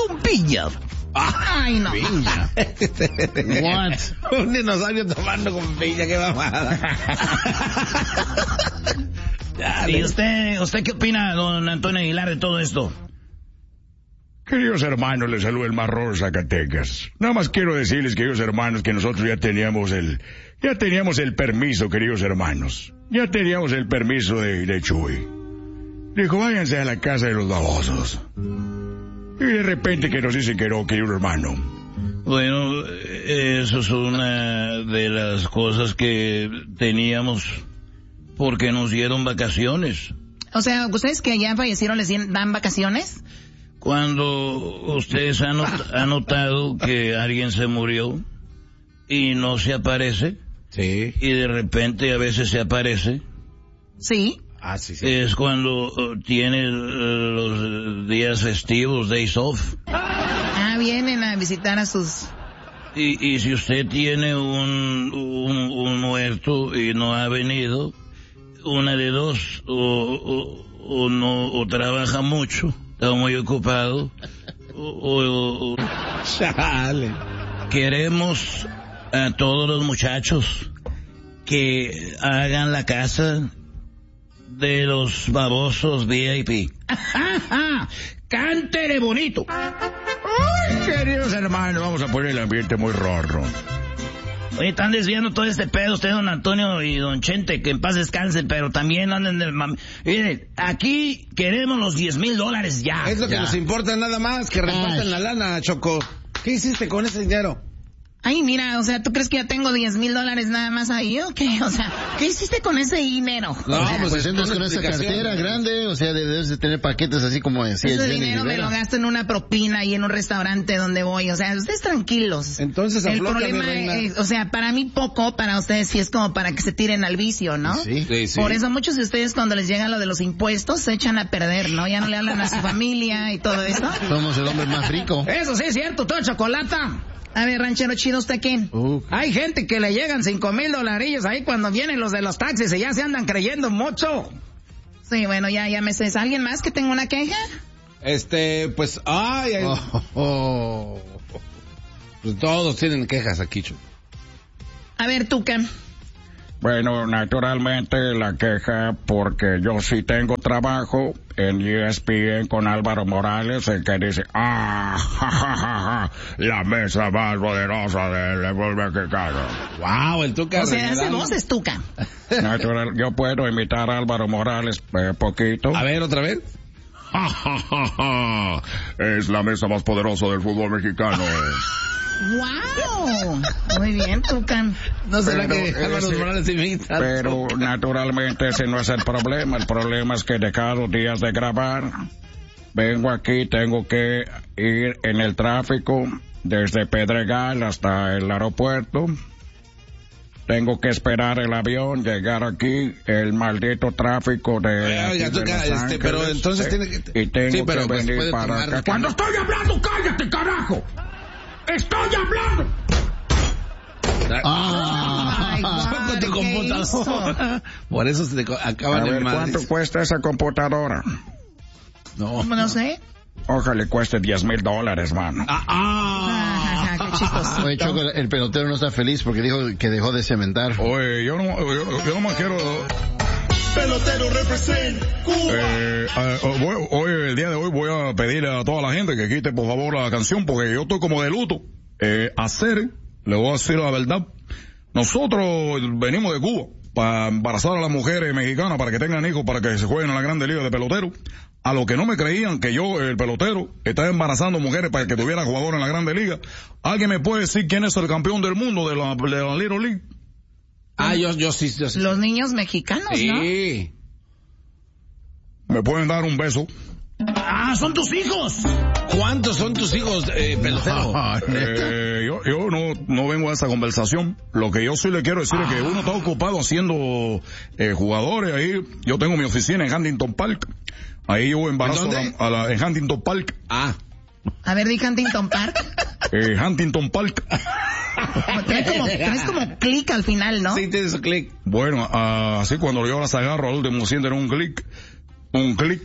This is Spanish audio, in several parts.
con piña. Ay, no. Piña. What? Un dinosaurio tomando con piña, qué mamada. ¿Y usted qué opina, don Antonio Aguilar, de todo esto? Queridos hermanos, les saluda el Marrón Zacatecas. Nada más quiero decirles, queridos hermanos, que nosotros ya teníamos el permiso, queridos hermanos. Ya teníamos el permiso de Chuy. Dijo, váyanse a la casa de los babosos. Y de repente que nos dicen que no, querido hermano. Bueno, eso es una de las cosas que teníamos porque nos dieron vacaciones. O sea, ¿ustedes que ya fallecieron les dan vacaciones? Cuando ustedes han notado que alguien se murió y no se aparece, Sí. y de repente a veces se aparece, Sí. Ah, sí, sí. es cuando tiene los días festivos, days off. Ah, vienen a visitar a sus... Y si usted tiene un muerto y no ha venido, una de dos, o no, o trabaja mucho, está muy ocupado, o Chale. queremos a todos los muchachos que hagan la casa de los babosos VIP. ¡Cántele bonito! Ay, queridos hermanos, vamos a poner el ambiente muy rorro. Oye, están desviando todo este pedo usted, don Antonio y don Chente, que en paz descansen, pero también anden del Miren, aquí queremos los $10,000 ya. Es lo que ya. nos importa nada más, que repartan la lana, Choco. ¿Qué hiciste con ese dinero? Ay, mira, o sea, ¿tú crees que ya tengo $10,000 nada más ahí o qué? O sea, ¿qué hiciste con ese dinero? No, O sea, Pues entras con esa cartera grande, o sea, debes de tener paquetes así como decía ese Jenny dinero me Rivera. lo gasto en una propina y en un restaurante donde voy. O sea, ustedes tranquilos. Entonces, el afloja, mi problema reina. es, o sea, para mí poco, para ustedes sí es como para que se tiren al vicio, ¿no? Sí. Sí, sí. Por eso muchos de ustedes cuando les llega lo de los impuestos se echan a perder, ¿no? Ya no le hablan a su familia y todo eso. Somos el hombre más rico. Eso sí es cierto, todo chocolata. A ver, ranchero chido, ¿usted quién? Hay gente que le llegan $5,000 ahí cuando vienen los de los taxis y ya se andan creyendo mucho. Sí, bueno, ya me sé. ¿Alguien más que tenga una queja? Pues, ay, pues todos tienen quejas aquí, Choco. A ver, Tuca. Bueno, naturalmente la queja porque yo sí tengo trabajo en ESPN con Álvaro Morales, el que dice, la mesa más poderosa del fútbol mexicano. Wow, el Tuca. O sea, hace regalando. voces, Tuca. Natural, yo puedo imitar a Álvaro Morales poquito. A ver, otra vez. Es la mesa más poderosa del fútbol mexicano. ¡Wow! Muy bien, Tuca. No será Pero que Álvaro ese- Morales imita. Pero naturalmente ese no es el problema. El problema es que de cada 2 días de grabar, vengo aquí, tengo que ir en el tráfico desde Pedregal hasta el aeropuerto. Tengo que esperar el avión, llegar aquí, el maldito tráfico de... Oiga, aquí de Tuca, Los Ángeles, pero entonces tiene que... Y tengo Sí, pero que pues venir puede para tomar- acá. ¡Cuando estoy hablando, cállate, carajo! ¡Estoy hablando! Ay, Con tu ¿qué computadora. Por eso se te A acaban de ver, madres. ¿cuánto cuesta esa computadora? No. No sé. Ojalá le cueste $10,000, mano. Qué chistoso. Oye, Choco, el pelotero no está feliz porque dijo que dejó de cementar. Oye, yo no más quiero... Pelotero represent Cuba. Hoy, el día de hoy, voy a pedirle a toda la gente que quite, por favor, la canción, porque yo estoy como de luto. Le voy a decir la verdad. Nosotros venimos de Cuba para embarazar a las mujeres mexicanas para que tengan hijos, para que se jueguen en la Grande Liga de pelotero. A los que no me creían que yo, el pelotero, estaba embarazando mujeres para que tuvieran jugadores en la Grande Liga. ¿Alguien me puede decir quién es el campeón del mundo de la Little League? Yo sí. Los niños mexicanos, ¿no? Sí. ¿Me pueden dar un beso? ¡Son tus hijos! ¿Cuántos son tus hijos, pelotero? Yo no vengo a esa conversación. Lo que yo sí le quiero decir es que uno está ocupado haciendo jugadores ahí. Yo tengo mi oficina en Huntington Park. Ahí yo embarazo en Huntington Park. A ver, di Huntington Park. Huntington Park. Traes como clic al final, ¿no? Sí, tiene su clic. Bueno, así cuando yo las agarro al último sienten un clic. un clic.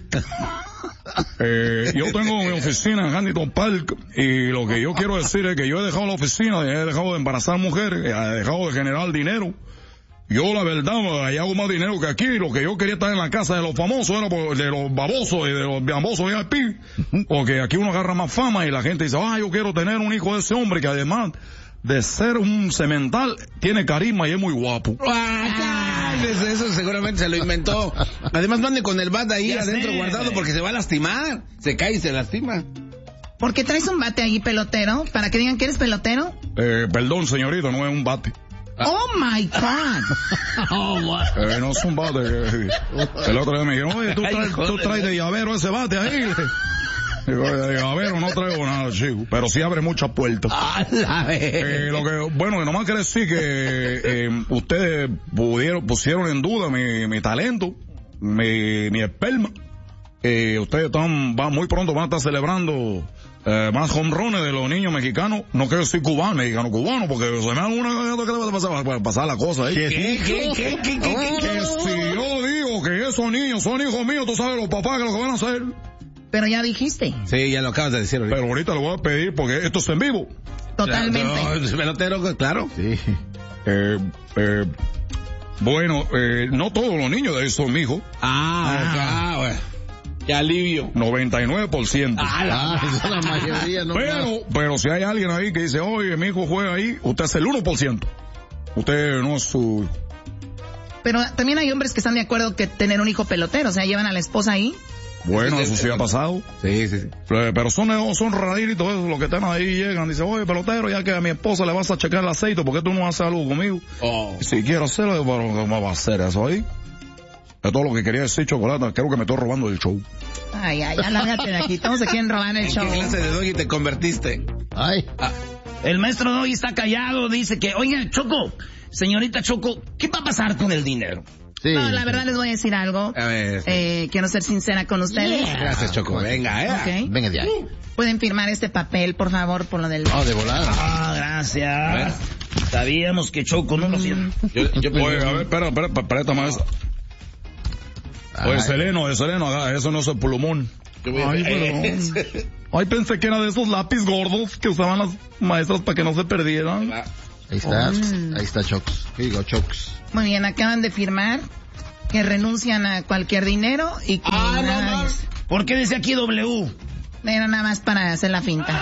Yo tengo mi oficina en Huntington Park y lo que yo quiero decir es que yo he dejado la oficina, he dejado de embarazar mujeres, he dejado de generar dinero. Yo la verdad, ahí hago más dinero que aquí. Lo que yo quería estar en la casa de los famosos era de los babosos y de los babosos VIP, porque aquí uno agarra más fama y la gente dice, yo quiero tener un hijo de ese hombre que además de ser un cemental tiene carisma y es muy guapo. Eso seguramente se lo inventó. Además mande con el bate ahí adentro guardado porque se va a lastimar. Se cae y se lastima. ¿Por qué traes un bate ahí, pelotero? ¿Para que digan que eres pelotero? Perdón, señorita, no es un bate. Oh my God. No es un bate. El otro día me dijeron, oye, tú traes de llavero ese bate ahí. Digo, de llavero no traigo nada, chico, pero sí abre muchas puertas. Que nomás quiere decir que ustedes pusieron en duda mi talento, mi esperma. Ustedes muy pronto van a estar celebrando más home runs de los niños mexicanos. No quiero decir mexicano cubano, porque se me da una que le va a pasar la cosa ahí. ¿Qué? Que si yo digo que esos niños son hijos míos, tú sabes los papás que lo que van a hacer. Pero ya dijiste. Sí, ya lo acabas de decir ahorita. Pero ahorita lo voy a pedir porque esto es en vivo. Totalmente. No, pelotero, claro. Sí. No todos los niños de ahí son mi hijo. Bueno. Qué alivio. 99%. Esa es la mayoría, ¿no? Pero si hay alguien ahí que dice, oye, mi hijo juega ahí, usted es el 1%. Usted no es su... Pero también hay hombres que están de acuerdo que tener un hijo pelotero, o sea, llevan a la esposa ahí. Bueno, eso sí ha pasado. Sí. Pero son raritos esos, los que están ahí llegan, dicen, oye, pelotero, ya que a mi esposa le vas a checar el aceite, ¿por qué tú no haces algo conmigo? Si quiero hacerlo, pero ¿cómo va a hacer eso ahí? Es todo lo que quería decir, Chocolata. Creo que me estoy robando el show. Ay, lárgate de aquí. Todos se quieren robar el show. ¿En qué clase de doggy te convertiste? El maestro Doggy está callado, dice que, oiga, Choco, señorita Choco, ¿qué va a pasar con el dinero? Sí, no, la verdad les voy a decir algo. A ver. Quiero ser sincera con ustedes. Gracias, Choco. Venga, Okay. Venga de ahí. ¿Pueden firmar este papel, por favor, por lo del... de volada. Gracias. Sabíamos que Choco no lo hacía. Oye, a ver, espera más. Oye, Seleno, eso no es el plumón. Ay, pensé que era de esos lápiz gordos que usaban las maestras para que no se perdieran. Ahí está Chocs. Digo, Chocs. Muy bien, acaban de firmar que renuncian a cualquier dinero y que no. ¿Por qué dice aquí W? Era nada más para hacer la finta.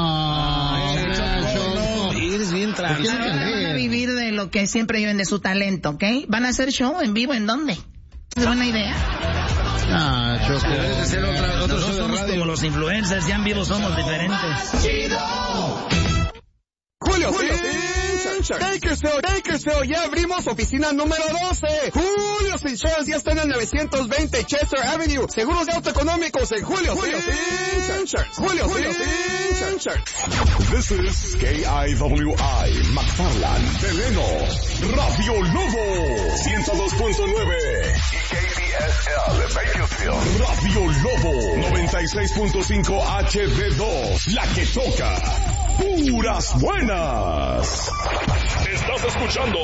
Eres bien tranquilo. Van a vivir de lo que siempre viven de su talento, ¿ok? ¿Van a hacer show en vivo en dónde? ¿Es buena idea? Chocs. Debes ser otro show de Somos radio. como los influencers, ya en vivo somos diferentes. Julio Bakersfield, ya abrimos oficina número 12. Julio's Insurance ya está en el 920 Chester Avenue. Seguros de auto económicos en Julio's Insurance. This is KIWI, McFarland, Deleno, Radio Lobo, 102.9 y KBSL, Bakersfield, Radio Lobo, 96.5 HD2, la que toca, puras buenas. Estás escuchando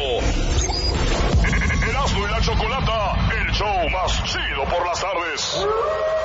Erasmo y la Chocolata, el show más chido por las tardes.